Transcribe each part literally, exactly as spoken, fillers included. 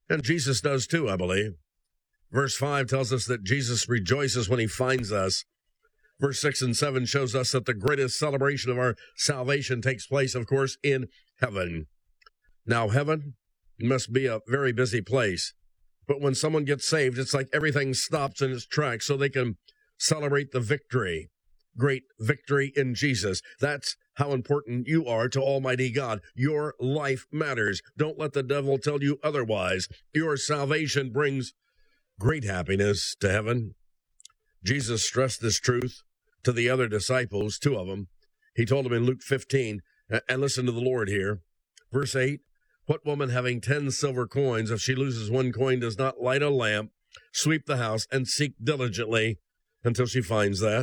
And Jesus does too, I believe. Verse five tells us that Jesus rejoices when he finds us. Verse six and seven shows us that the greatest celebration of our salvation takes place, of course, in heaven. Now, heaven must be a very busy place. But when someone gets saved, it's like everything stops in its tracks so they can celebrate the victory. Great victory in Jesus. That's how important you are to Almighty God. Your life matters. Don't let the devil tell you otherwise. Your salvation brings great happiness to heaven. Jesus stressed this truth to the other disciples, two of them. He told them in Luke fifteen, and listen to the Lord here. Verse eight, what woman having ten silver coins, if she loses one coin, does not light a lamp, sweep the house, and seek diligently until she finds that?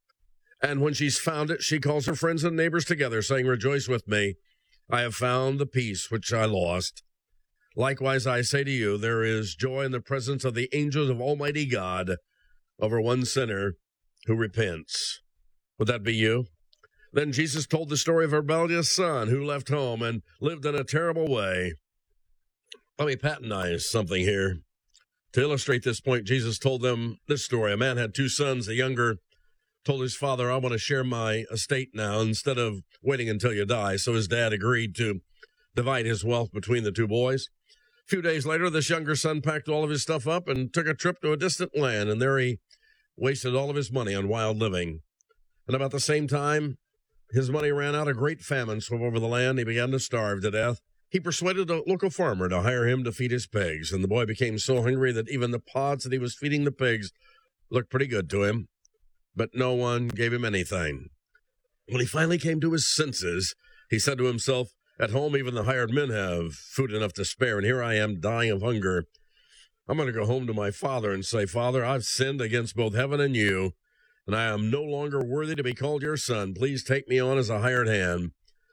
And when she's found it, she calls her friends and neighbors together, saying, rejoice with me, I have found the piece which I lost. Likewise, I say to you, there is joy in the presence of the angels of Almighty God over one sinner who repents. Would that be you? Then Jesus told the story of a rebellious son who left home and lived in a terrible way. Let me patronize something here. To illustrate this point, Jesus told them this story. A man had two sons. The younger told his father, I want to share my estate now instead of waiting until you die. So his dad agreed to divide his wealth between the two boys. A few days later, this younger son packed all of his stuff up and took a trip to a distant land, and there he wasted all of his money on wild living. And about the same time, his money ran out. A great famine swept over the land. He began to starve to death. He persuaded a local farmer to hire him to feed his pigs, and the boy became so hungry that even the pods that he was feeding the pigs looked pretty good to him. But no one gave him anything. When he finally came to his senses, he said to himself, at home even the hired men have food enough to spare, and here I am dying of hunger. I'm going to go home to my father and say, Father, I've sinned against both heaven and you, and I am no longer worthy to be called your son. Please take me on as a hired hand.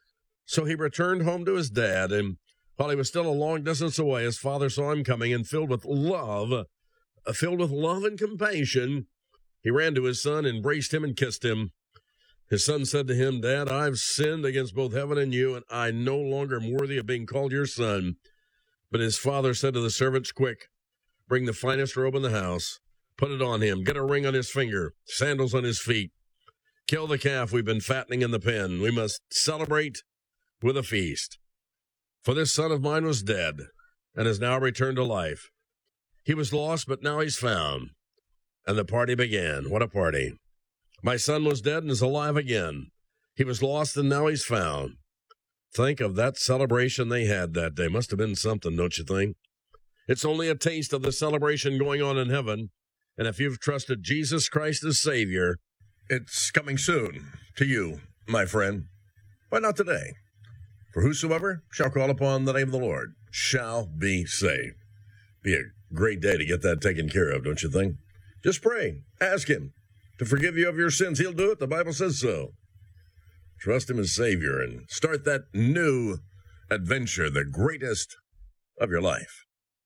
So he returned home to his dad, and while he was still a long distance away, his father saw him coming, and filled with love, uh, filled with love and compassion, he ran to his son, embraced him, and kissed him. His son said to him, Dad, I've sinned against both heaven and you, and I no longer am worthy of being called your son. But his father said to the servants, quick, bring the finest robe in the house, put it on him, get a ring on his finger, sandals on his feet. Kill the calf we've been fattening in the pen. We must celebrate with a feast. For this son of mine was dead and has now returned to life. He was lost, but now he's found. And the party began. What a party. My son was dead and is alive again. He was lost and now he's found. Think of that celebration they had that day. Must have been something, don't you think? It's only a taste of the celebration going on in heaven. And if you've trusted Jesus Christ as Savior, it's coming soon to you, my friend. Why not today? For whosoever shall call upon the name of the Lord shall be saved. Be a great day to get that taken care of, don't you think? Just pray. Ask him to forgive you of your sins. He'll do it. The Bible says so. Trust him as Savior and start that new adventure, the greatest of your life.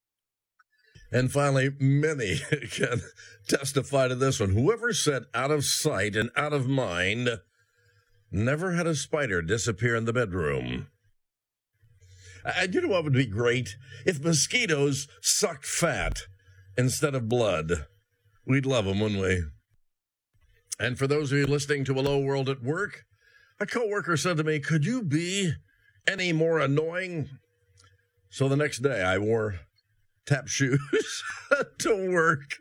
And finally, many can testify to this one. Whoever said out of sight and out of mind never had a spider disappear in the bedroom. And you know what would be great? If mosquitoes sucked fat instead of blood. We'd love them, wouldn't we? And for those of you listening to Hello World at work, a coworker said to me, could you be any more annoying? So the next day I wore tap shoes to work.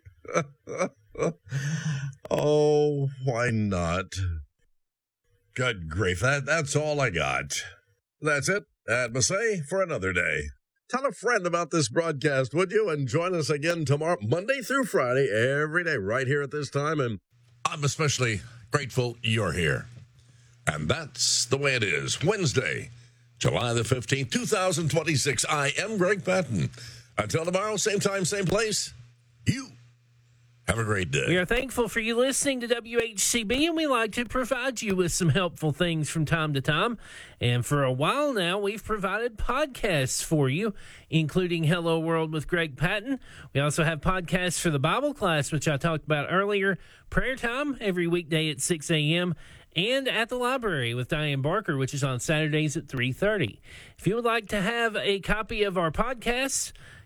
Oh, why not? Good grief, that, that's all I got. That's it. At Massey for another day. Tell a friend about this broadcast, would you? And join us again tomorrow, Monday through Friday, every day, right here at this time. And I'm especially grateful you're here. And that's the way it is. Wednesday, July the fifteenth, two thousand twenty-six. I am Greg Patton. Until tomorrow, same time, same place, you have a great day. We are thankful for you listening to W H C B, and we like to provide you with some helpful things from time to time. And for a while now, we've provided podcasts for you, including Hello World with Greg Patton. We also have podcasts for the Bible class, which I talked about earlier, prayer time every weekday at six a.m., and At the Library with Diane Barker, which is on Saturdays at three thirty. If you would like to have a copy of our podcasts,